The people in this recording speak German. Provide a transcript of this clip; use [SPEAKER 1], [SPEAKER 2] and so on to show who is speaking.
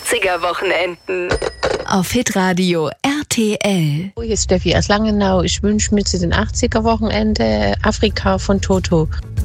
[SPEAKER 1] 80er-Wochenenden. Auf Hitradio RTL.
[SPEAKER 2] Hier ist Steffi aus Langenau. Ich wünsche mir zu den 80er-Wochenende Afrika von Toto.